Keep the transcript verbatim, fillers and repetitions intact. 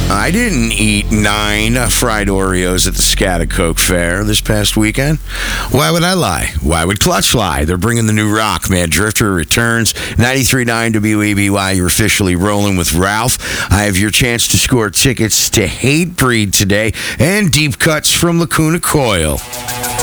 I didn't eat nine fried Oreos at the Scotticoke Fair this past weekend. Why would I lie? Why would Clutch lie? They're bringing the new rock, man. Drifter returns. ninety-three point nine W A B Y, you're officially rolling with Ralph. I have your chance to score tickets to Hatebreed today and deep cuts from Lacuna Coil.